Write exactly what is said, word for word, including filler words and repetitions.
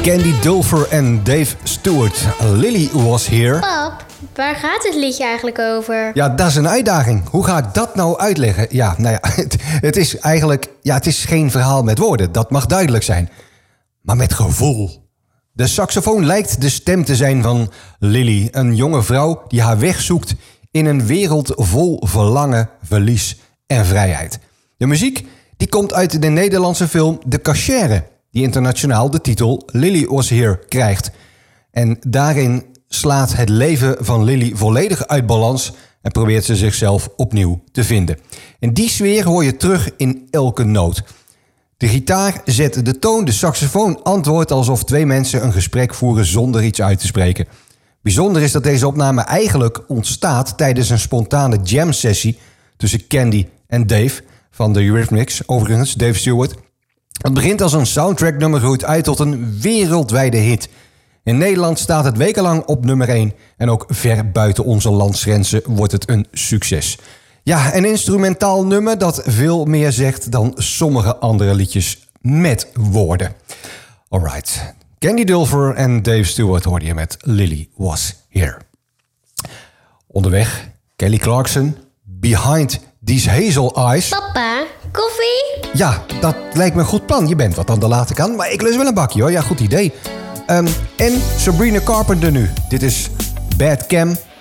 Candy Dulfer en Dave Stewart. Lily Was Here. Pap, waar gaat het liedje eigenlijk over? Ja, dat is een uitdaging. Hoe ga ik dat nou uitleggen? Ja, nou ja, het, het is eigenlijk... Ja, het is geen verhaal met woorden. Dat mag duidelijk zijn. Maar met gevoel. De saxofoon lijkt de stem te zijn van Lily. Een jonge vrouw die haar weg zoekt in een wereld vol verlangen, verlies en vrijheid. De muziek die komt uit de Nederlandse film De Cachère, die internationaal de titel Lily Was Here krijgt. En daarin slaat het leven van Lily volledig uit balans en probeert ze zichzelf opnieuw te vinden. En die sfeer hoor je terug in elke noot. De gitaar zet de toon, de saxofoon antwoordt alsof twee mensen een gesprek voeren zonder iets uit te spreken. Bijzonder is dat deze opname eigenlijk ontstaat tijdens een spontane jam-sessie tussen Candy en Dave van de Eurythmics, overigens Dave Stewart. Het begint als een soundtracknummer, groeit uit tot een wereldwijde hit. In Nederland staat het wekenlang op nummer één en ook ver buiten onze landsgrenzen wordt het een succes. Ja, een instrumentaal nummer dat veel meer zegt dan sommige andere liedjes met woorden. Alright, Candy Dulfer en Dave Stewart hoorde je met Lily Was Here. Onderweg, Kelly Clarkson, Behind These Hazel Eyes. Papa, koffie? Ja, dat lijkt me een goed plan. Je bent wat aan de late kant, maar ik lust wel een bakje hoor. Ja, goed idee. Um, en Sabrina Carpenter nu. Dit is Bad Cam